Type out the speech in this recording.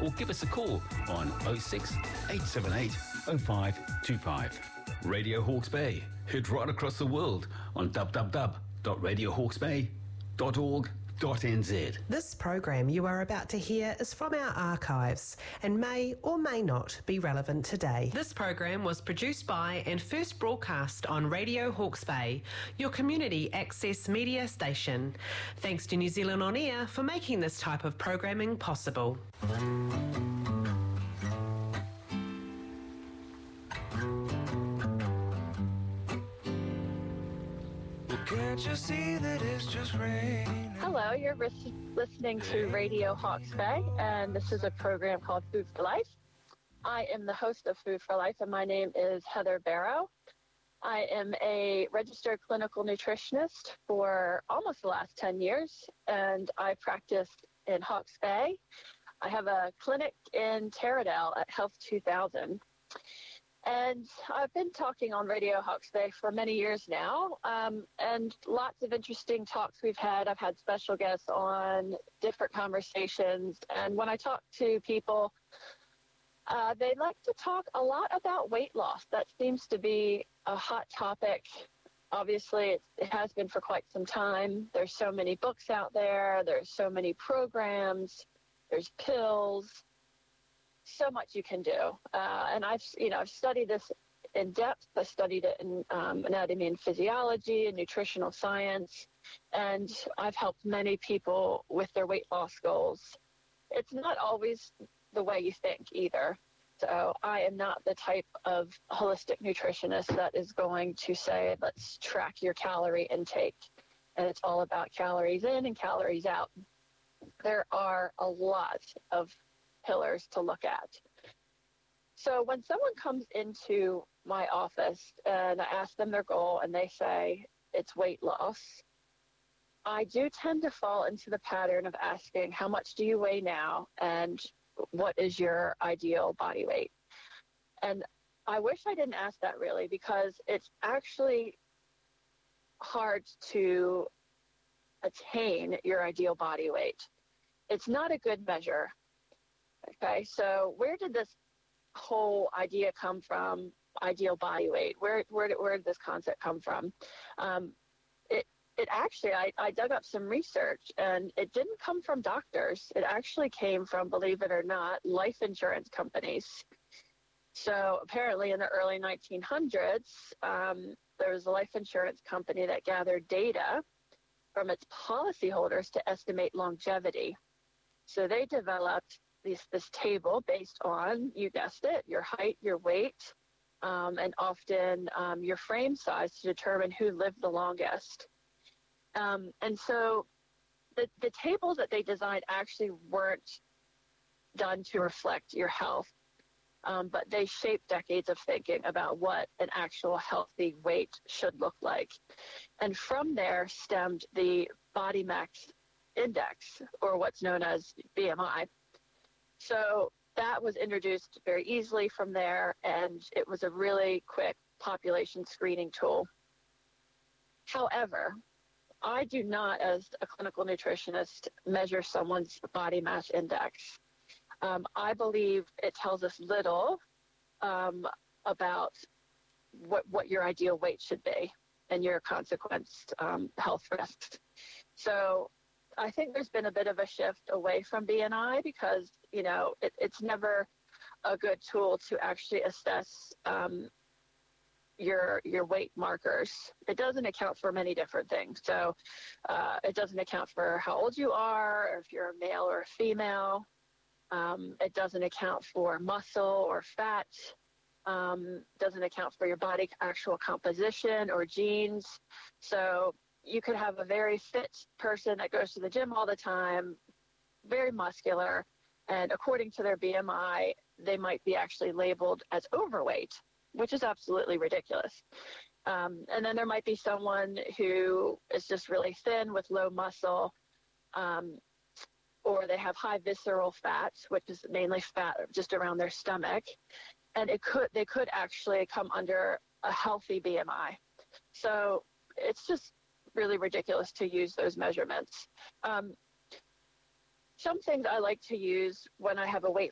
or give us a call on 06 878 0525. Radio Hawke's Bay, heard right across the world on www.radiohawkesbay.org.nz. This program you are about to hear is from our archives and may or may not be relevant today. This program was produced by and first broadcast on Radio Hawke's Bay, your community access media station. Thanks to New Zealand On Air for making this type of programming possible. Can't you see that it's just rain? Hello, you're listening to Radio Hawke's Bay, and this is a program called Food for Life. I am the host of Food for Life, and my name is Heather Barrow. I am a registered clinical nutritionist for almost the last 10 years, and I practice in Hawke's Bay. I have a clinic in Taradale at Health 2000. And I've been talking on Radio Hawke's Bay for many years now, and lots of interesting talks we've had. I've had special guests on, different conversations, and when I talk to people, they like to talk a lot about weight loss. That seems to be a hot topic. Obviously, it has been for quite some time. There's so many books out there. There's so many programs. There's pills. So much you can do, and I've studied this in depth. I studied it in anatomy and physiology and nutritional science, and I've helped many people with their weight loss goals. It's not always the way you think either. So I am not the type of holistic nutritionist that is going to say, let's track your calorie intake, and it's all about calories in and calories out. There are a lot of pillars to look at. So when someone comes into my office and I ask them their goal and they say it's weight loss, I do tend to fall into the pattern of asking, how much do you weigh now and what is your ideal body weight? And I wish I didn't ask that, really, because it's actually hard to attain your ideal body weight. It's not a good measure. Okay, so where did this whole idea come from, ideal body weight? Where did this concept come from? It actually, I dug up some research, and it didn't come from doctors. It actually came from, believe it or not, life insurance companies. So apparently in the early 1900s, there was a life insurance company that gathered data from its policyholders to estimate longevity. So they developed this table based on, you guessed it, your height, your weight, and often your frame size to determine who lived the longest. And so the tables that they designed actually weren't done to reflect your health, but they shaped decades of thinking about what an actual healthy weight should look like. And from there stemmed the body mass index, or what's known as BMI. So that was introduced very easily from there, and it was a really quick population screening tool. However, I do not, as a clinical nutritionist, measure someone's body mass index. I believe it tells us little about what your ideal weight should be and your consequence health risks. So I think there's been a bit of a shift away from BMI because, it's never a good tool to actually assess your weight markers. It doesn't account for many different things. So it doesn't account for how old you are, or if you're a male or a female. It doesn't account for muscle or fat. Doesn't account for your body actual composition or genes. So you could have a very fit person that goes to the gym all the time, very muscular, and according to their BMI, they might be actually labeled as overweight, which is absolutely ridiculous. And then there might be someone who is just really thin with low muscle, or they have high visceral fat, which is mainly fat just around their stomach, and they could actually come under a healthy BMI. So it's just really ridiculous to use those measurements. Some things I like to use when I have a weight